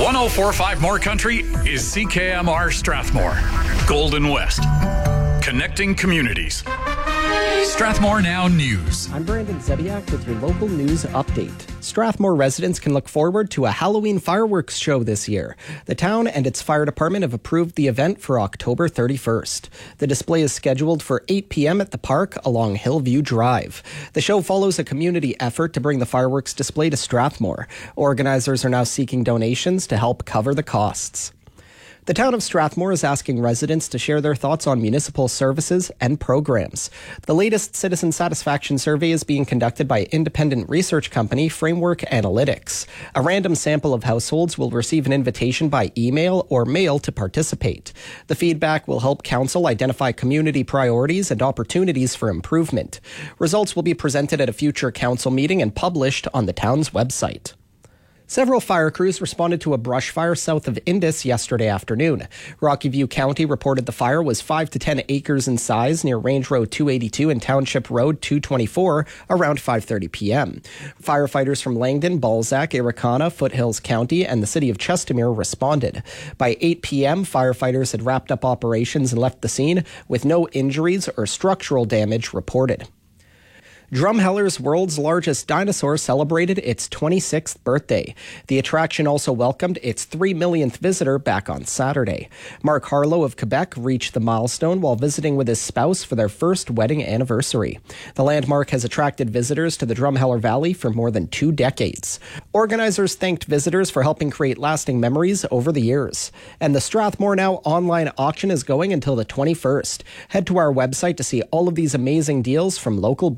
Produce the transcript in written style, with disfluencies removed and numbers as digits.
104.5 More Country is CKMR Strathmore. Golden West. Connecting communities. Strathmore Now News. I'm Brandon Zebiak with your local news update. Strathmore residents can look forward to a Halloween fireworks show this year. The town and its fire department have approved the event for October 31st. The display is scheduled for 8 p.m. at the park along Hillview Drive. The show follows a community effort to bring the fireworks display to Strathmore. Organizers are now seeking donations to help cover the costs. The town of Strathmore is asking residents to share their thoughts on municipal services and programs. The latest citizen satisfaction survey is being conducted by independent research company Framework Analytics. A random sample of households will receive an invitation by email or mail to participate. The feedback will help council identify community priorities and opportunities for improvement. Results will be presented at a future council meeting and published on the town's website. Several fire crews responded to a brush fire south of Indus yesterday afternoon. Rocky View County reported the fire was 5 to 10 acres in size near Range Road 282 and Township Road 224 around 5:30 p.m. Firefighters from Langdon, Balzac, Irricana, Foothills County, and the city of Chestermere responded. By 8 p.m., firefighters had wrapped up operations and left the scene with no injuries or structural damage reported. Drumheller's world's largest dinosaur celebrated its 26th birthday. The attraction also welcomed its 3 millionth visitor back on Saturday. Mark Harlow of Quebec reached the milestone while visiting with his spouse for their first wedding anniversary. The landmark has attracted visitors to the Drumheller Valley for more than 2 decades. Organizers thanked visitors for helping create lasting memories over the years. And the Strathmore Now online auction is going until the 21st. Head to our website to see all of these amazing deals from local businesses.